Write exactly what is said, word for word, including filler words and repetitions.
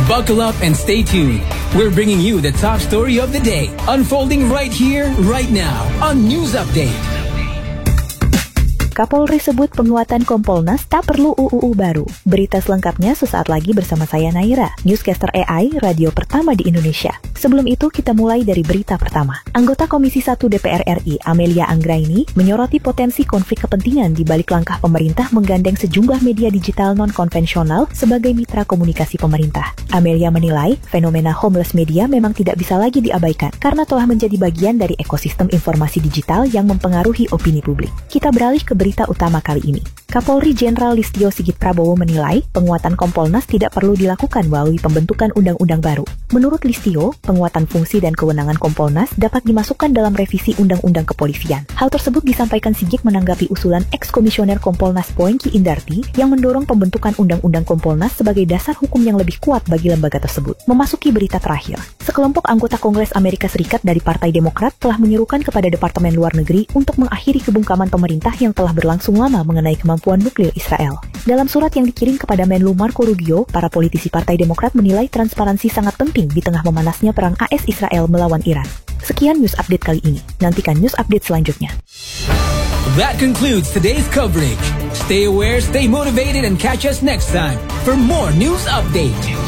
Buckle up and stay tuned. We're bringing you the top story of the day, unfolding right here, right now, on News Update. Kapolri sebut penguatan Kompolnas tak perlu U U U baru. Berita selengkapnya sesaat lagi bersama saya Naira, newscaster A I radio pertama di Indonesia. Sebelum itu kita mulai dari berita pertama. Anggota Komisi satu D P R R I Amelia Anggraini menyoroti potensi konflik kepentingan di balik langkah pemerintah menggandeng sejumlah media digital non-konvensional sebagai mitra komunikasi pemerintah. Amelia menilai fenomena homeless media memang tidak bisa lagi diabaikan karena telah menjadi bagian dari ekosistem informasi digital yang mempengaruhi opini publik. Kita beralih ke berita utama kali ini. Kapolri Jenderal Listio Sigit Prabowo menilai penguatan Kompolnas tidak perlu dilakukan melalui pembentukan undang-undang baru. Menurut Listio, penguatan fungsi dan kewenangan Kompolnas dapat dimasukkan dalam revisi Undang-Undang Kepolisian. Hal tersebut disampaikan Sigit menanggapi usulan eks-komisioner Kompolnas Poengki Indarti yang mendorong pembentukan Undang-Undang Kompolnas sebagai dasar hukum yang lebih kuat bagi lembaga tersebut. Memasuki berita terakhir, sekelompok anggota Kongres Amerika Serikat dari Partai Demokrat telah menyerukan kepada Departemen Luar Negeri untuk mengakhiri kebungkaman pemerintah yang telah berlangsung lama mengenai kemampuan nuklir Israel. Dalam surat yang dikirim kepada Menlu Marco Rubio, para politisi Partai Demokrat menilai transparansi sangat penting di tengah memanasnya perang A S Israel melawan Iran. Sekian news update kali ini. Nantikan news update selanjutnya. That concludes today's coverage. Stay aware, stay motivated, and catch us next time for more news update.